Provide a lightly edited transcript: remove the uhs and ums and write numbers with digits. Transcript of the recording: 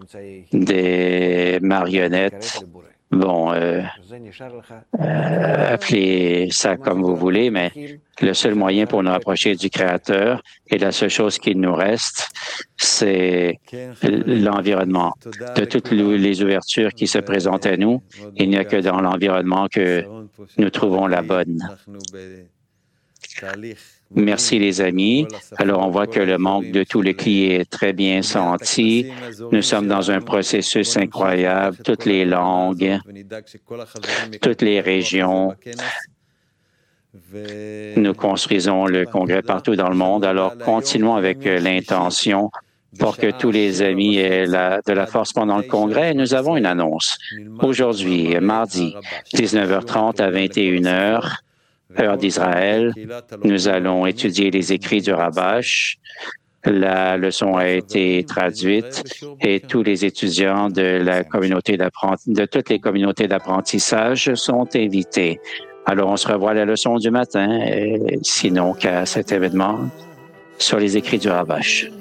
des marionnettes. Bon, appelez ça comme vous voulez, mais le seul moyen pour nous rapprocher du Créateur et la seule chose qui nous reste, c'est l'environnement. De toutes les ouvertures qui se présentent à nous, il n'y a que dans l'environnement que nous trouvons la bonne. Merci les amis. Alors on voit que le manque de tous les clients est très bien senti. Nous sommes dans un processus incroyable, toutes les langues, toutes les régions. Nous construisons le congrès partout dans le monde. Alors continuons avec l'intention pour que tous les amis aient de la force pendant le congrès. Nous avons une annonce. Aujourd'hui, mardi, 19h30 à 21h, heure d'Israël, nous allons étudier les écrits du Rabash. La leçon a été traduite et tous les étudiants de toutes les communautés d'apprentissage sont invités. Alors, on se revoit à la leçon du matin, sinon qu'à cet événement sur les écrits du Rabash.